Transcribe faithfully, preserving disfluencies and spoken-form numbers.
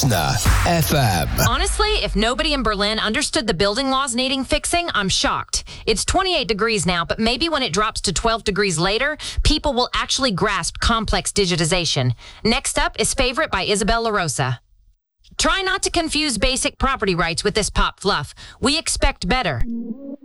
Nah, F M. Honestly, if nobody in Berlin understood the building laws needing fixing, I'm shocked. It's twenty-eight degrees now, but maybe when it drops to twelve degrees later, people will actually grasp complex digitization. Next up is Favorite by Isabel La Rosa. Try not to confuse basic property rights with this pop fluff. We expect better.